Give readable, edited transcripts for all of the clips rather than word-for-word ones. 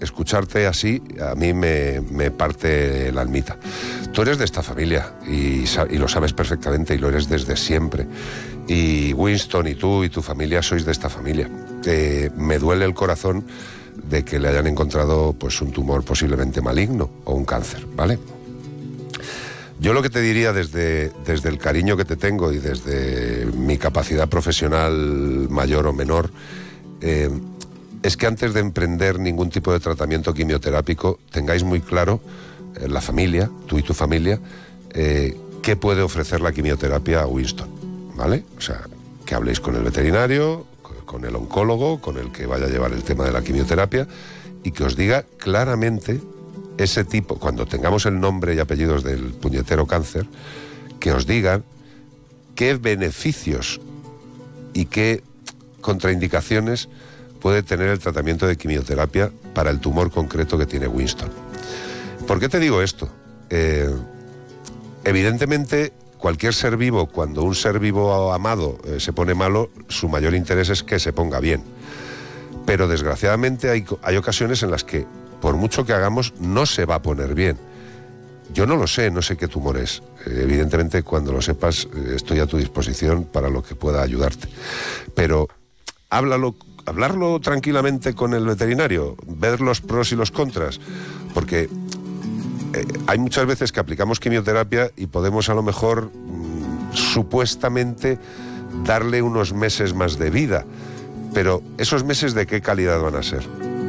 escucharte así a mí me parte el almita. Tú eres de esta familia y lo sabes perfectamente y lo eres desde siempre. Y Winston y tú y tu familia sois de esta familia. Me duele el corazón de que le hayan encontrado pues un tumor posiblemente maligno o un cáncer, ¿vale? Yo lo que te diría desde el cariño que te tengo y desde mi capacidad profesional mayor o menor, es que antes de emprender ningún tipo de tratamiento quimioterápico tengáis muy claro, la familia, tú y tu familia, qué puede ofrecer la quimioterapia a Winston, ¿vale? O sea, que habléis con el veterinario, con el oncólogo, con el que vaya a llevar el tema de la quimioterapia, y que os diga claramente ese tipo, cuando tengamos el nombre y apellidos del puñetero cáncer, que os digan qué beneficios y qué contraindicaciones puede tener el tratamiento de quimioterapia para el tumor concreto que tiene Winston. ¿Por qué te digo esto? Evidentemente, cualquier ser vivo, cuando un ser vivo amado se pone malo, su mayor interés es que se ponga bien. Pero desgraciadamente hay ocasiones en las que, por mucho que hagamos, no se va a poner bien. Yo no lo sé, no sé qué tumor es. Evidentemente, cuando lo sepas, estoy a tu disposición para lo que pueda ayudarte. Pero hablarlo tranquilamente con el veterinario, ver los pros y los contras, porque hay muchas veces que aplicamos quimioterapia y podemos a lo mejor supuestamente darle unos meses más de vida, pero esos meses ¿de qué calidad van a ser?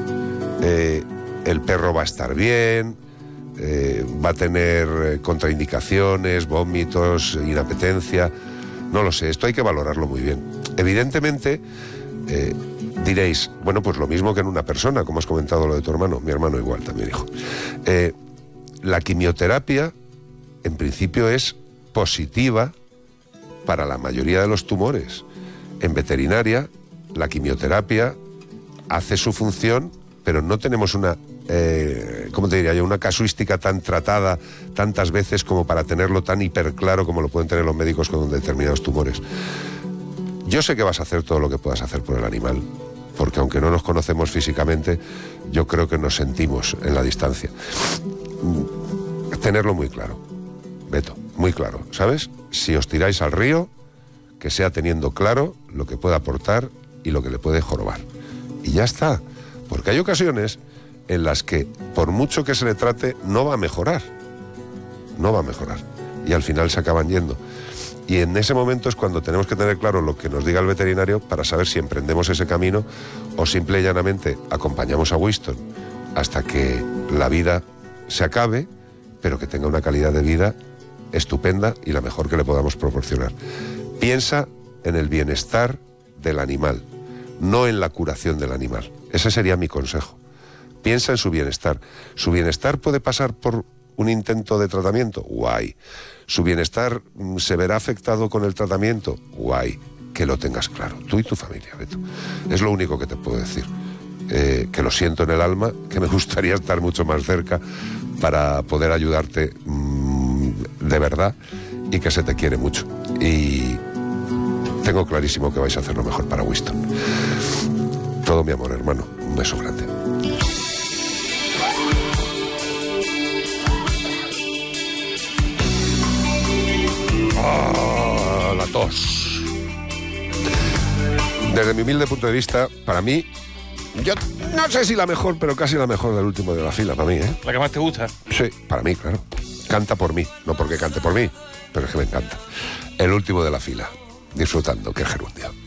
El perro va a estar bien, va a tener contraindicaciones, vómitos, inapetencia, no lo sé, esto hay que valorarlo muy bien. Evidentemente, diréis, bueno, pues lo mismo que en una persona, como has comentado lo de tu hermano, mi hermano igual también, hijo. La quimioterapia, en principio, es positiva para la mayoría de los tumores. En veterinaria, la quimioterapia hace su función, pero no tenemos una, ¿cómo te diría yo?, una casuística tan tratada tantas veces como para tenerlo tan hiperclaro como lo pueden tener los médicos con determinados tumores. Yo sé que vas a hacer todo lo que puedas hacer por el animal, porque aunque no nos conocemos físicamente, yo creo que nos sentimos en la distancia. Tenerlo muy claro, Beto, muy claro, ¿sabes? Si os tiráis al río, que sea teniendo claro lo que puede aportar y lo que le puede jorobar. Y ya está, porque hay ocasiones en las que, por mucho que se le trate, no va a mejorar. No va a mejorar. Y al final se acaban yendo. Y en ese momento es cuando tenemos que tener claro lo que nos diga el veterinario para saber si emprendemos ese camino o simple y llanamente acompañamos a Winston hasta que la vida se acabe, pero que tenga una calidad de vida estupenda y la mejor que le podamos proporcionar. Piensa en el bienestar del animal, no en la curación del animal. Ese sería mi consejo. Piensa en su bienestar. ¿Su bienestar puede pasar por un intento de tratamiento? Guay. ¿Su bienestar se verá afectado con el tratamiento? Guay. Que lo tengas claro, tú y tu familia, Beto. Es lo único que te puedo decir. Que lo siento en el alma, que me gustaría estar mucho más cerca para poder ayudarte de verdad, y que se te quiere mucho. Y tengo clarísimo que vais a hacer lo mejor para Winston. Todo mi amor, hermano. Un beso grande. Oh, la tos. Desde mi humilde punto de vista, para mí, yo no sé si la mejor, pero casi la mejor del último de la fila, para mí, ¿eh? ¿La que más te gusta? Sí, para mí, claro. Canta por mí, no porque cante por mí, pero es que me encanta. El último de la fila, disfrutando, que gerundio.